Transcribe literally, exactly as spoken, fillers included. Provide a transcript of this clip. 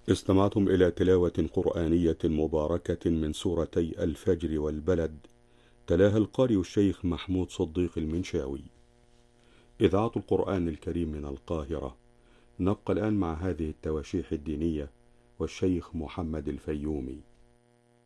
استمعتم إلى تلاوة قرآنية مباركة من سورتي الفجر والبلد، تلاها القارئ الشيخ محمود صديق المنشاوي. إذاعة القرآن الكريم من القاهرة. نبقى الآن مع هذه التواشيح الدينية والشيخ محمد الفيومي.